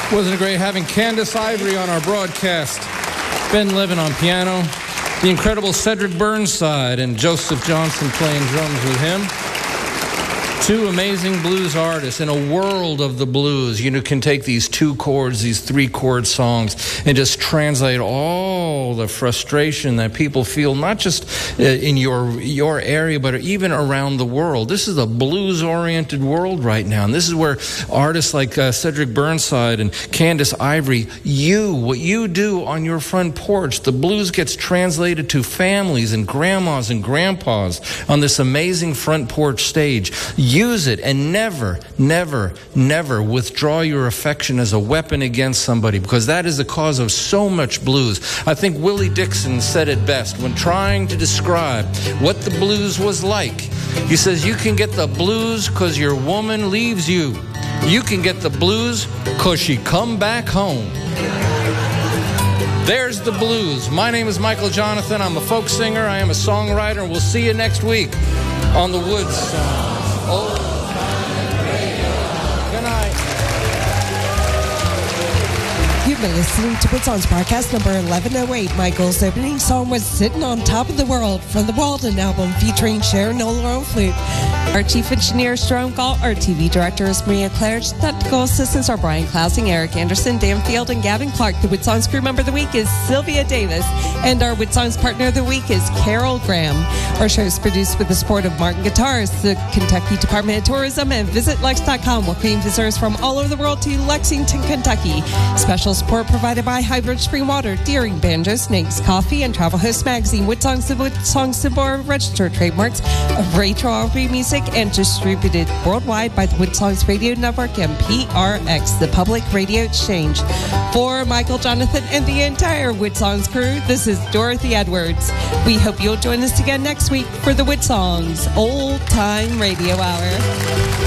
Wasn't it great having Candace Ivory on our broadcast? Ben Levin on piano, the incredible Cedric Burnside and Joseph Johnson playing drums with him. Two amazing blues artists in a world of the blues. You can take these 2 chords, these 3 chord songs, and just translate all the frustration that people feel, not just in your area, but even around the world. This is a blues-oriented world right now, and this is where artists like Cedric Burnside and Candace Ivory, what you do on your front porch, the blues gets translated to families and grandmas and grandpas on this amazing front porch stage. Use it and never, never, never withdraw your affection as a weapon against somebody, because that is the cause of so much blues. I think Willie Dixon said it best when trying to describe what the blues was like. He says, you can get the blues because your woman leaves you. You can get the blues because she come back home. There's the blues. My name is Michael Jonathan. I'm a folk singer. I am a songwriter. And we'll see you next week on the Woods. Good night. You've been listening to Woodson's broadcast number 1108. Michael's opening song was Sitting on Top of the World from the Walden album featuring Sharon Noller on flute. Our chief engineer is Jerome Galt. Our TV director is Maria Claridge. Technical assistants are Brian Klausing, Eric Anderson, Dan Field, and Gavin Clark. The Woodson's crew member of the week is Sylvia Davis. And our Woodson's partner of the week is Carol Graham. Our show is produced with the support of Martin Guitars, the Kentucky Department of Tourism, and VisitLex.com, welcoming visitors from all over the world to Lexington, Kentucky. Special support provided by Hybrid Spring Water, Deering, Banjo, Snakes, Coffee, and Travel Host Magazine. Woodson's and Woodson's symbol are registered trademarks of Rachel R.B. Music and distributed worldwide by the Woodson's Radio Network and PRX, the Public Radio Exchange. For Michael Jonathan and the entire Woodson's crew, this is Dorothy Edwards. We hope you'll join us again next week for the Woodson's Old Time Radio Hour.